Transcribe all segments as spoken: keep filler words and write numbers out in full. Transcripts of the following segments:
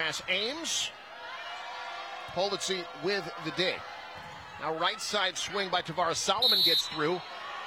pass. Ames. Polizzi with the dig. Now right side swing by Tavares. Solomon gets through.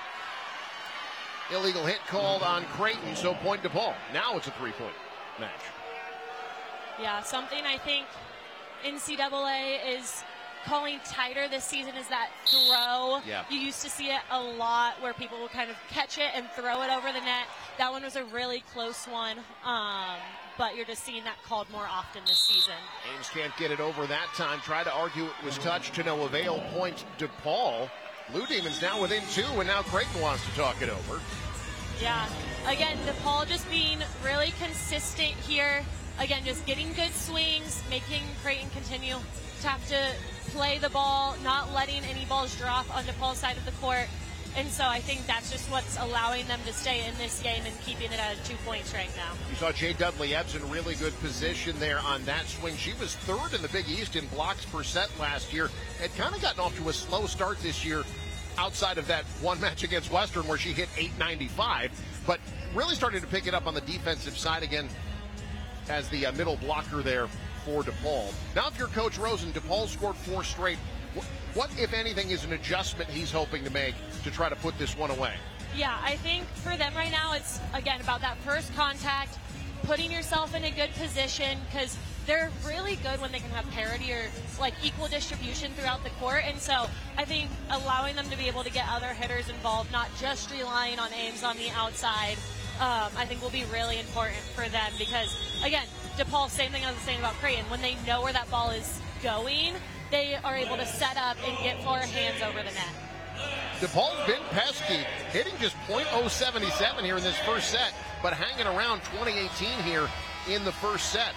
Illegal hit called on Creighton, so point DePaul. Now it's a three-point match. Yeah, something I think N C double A is calling tighter this season is that throw. Yeah. You used to see it a lot where people will kind of catch it and throw it over the net. That one was a really close one, um, but you're just seeing that called more often this season. Ames can't get it over that time. Tried to argue it was touched to no avail. Point DePaul. Blue Demons now within two, and now Creighton wants to talk it over. Yeah, again, DePaul just being really consistent here. Again, just getting good swings, making Creighton continue to have to play the ball, not letting any balls drop on DePaul's side of the court. And so I think that's just what's allowing them to stay in this game and keeping it at two points right now. You saw Jay Dudley Ebbs in really good position there on that swing. She was third in the Big East in blocks per set last year. Had kind of gotten off to a slow start this year outside of that one match against Western where she hit eight ninety-five, but really started to pick it up on the defensive side again as the uh, middle blocker there for DePaul. Now if you're Coach Rosen, DePaul scored four straight. What, if anything, is an adjustment he's hoping to make to try to put this one away? Yeah, I think for them right now, it's, again, about that first contact, putting yourself in a good position, because they're really good when they can have parity or, like, equal distribution throughout the court. And so I think allowing them to be able to get other hitters involved, not just relying on Ames on the outside, um, I think will be really important for them because, again, DePaul, same thing I was saying about Creighton, when they know where that ball is going, they are able to set up and get four hands over the net. DePaul's been pesky, hitting just point oh seven seven here in this first set, but hanging around twenty eighteen here in the first set.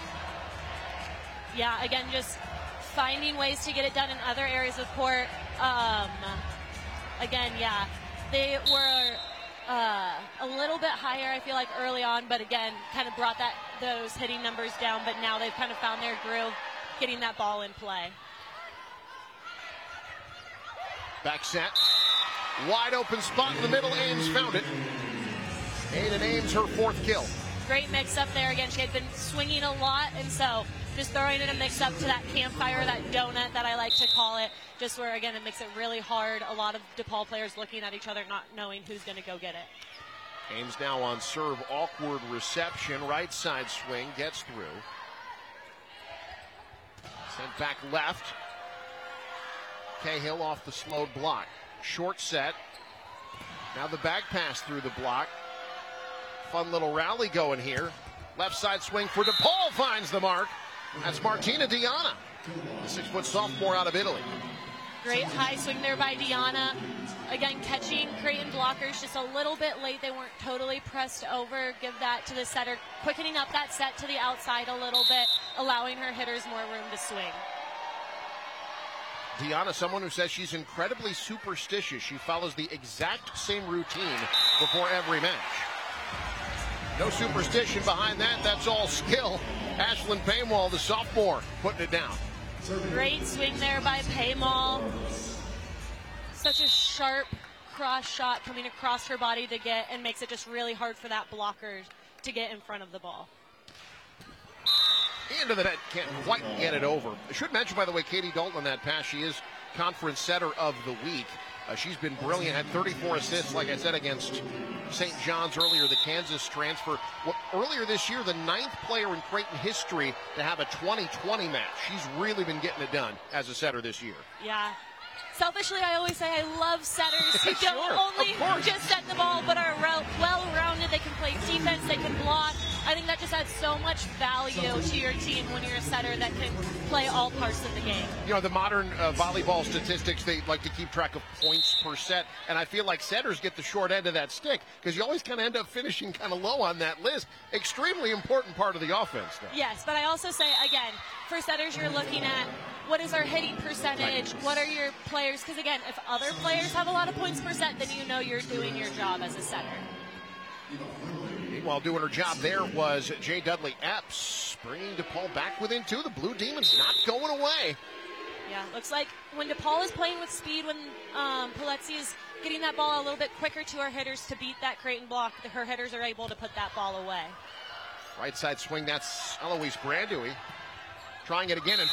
Yeah, again, just finding ways to get it done in other areas of court. Um, again, yeah, they were uh, a little bit higher, I feel like, early on, but again, kind of brought that those hitting numbers down, but now they've kind of found their groove, getting that ball in play. Back set. Wide open spot in the middle. Ames found it. Aiden Ames, her fourth kill. Great mix up there. Again, she had been swinging a lot, and so just throwing in a mix up to that campfire, that donut that I like to call it, just where, again, it makes it really hard. A lot of DePaul players looking at each other, not knowing who's going to go get it. Ames now on serve. Awkward reception. Right side swing. Gets through. Sent back left. Cahill off the slowed block. Short set. Now the back pass through the block. Fun little rally going here. Left side swing for DePaul finds the mark. That's Martina Diana, the six-foot sophomore out of Italy. Great high swing there by Diana. Again, catching Creighton blockers just a little bit late. They weren't totally pressed over. Give that to the setter. Quickening up that set to the outside a little bit, allowing her hitters more room to swing. Diana, someone who says she's incredibly superstitious. She follows the exact same routine before every match. No superstition behind that. That's all skill. Ashlyn Paymall, the sophomore, putting it down. Great swing there by Paymall. Such a sharp cross shot coming across her body to get, and makes it just really hard for that blocker to get in front of the ball. Into the net, can't quite get it over. I should mention, by the way, Katie Dalton on that pass. She is conference setter of the week. Uh, she's been brilliant, had thirty-four assists, like I said, against Saint John's earlier, the Kansas transfer. Well, earlier this year, the ninth player in Creighton history to have a twenty twenty match. She's really been getting it done as a setter this year. Yeah. Selfishly, I always say I love setters who Sure, don't only of course. just set the ball, but are well-rounded. They can play defense, they can block. I think that just adds so much value to your team when you're a setter that can play all parts of the game. You know, the modern uh, volleyball statistics, they like to keep track of points per set, and I feel like setters get the short end of that stick because you always kind of end up finishing kind of low on that list. Extremely important part of the offense, though. Yes, but I also say, again, for setters, you're looking at what is our hitting percentage, what are your players, because again, if other players have a lot of points per set, then you know you're doing your job as a setter. Meanwhile, doing her job there was Jay Dudley Epps, bringing DePaul back within two. The Blue Demons not going away. Yeah, looks like when DePaul is playing with speed, when um, Polizzi is getting that ball a little bit quicker to her hitters to beat that Creighton block, her hitters are able to put that ball away. Right side swing, that's Eloise Brandewy. Trying it again and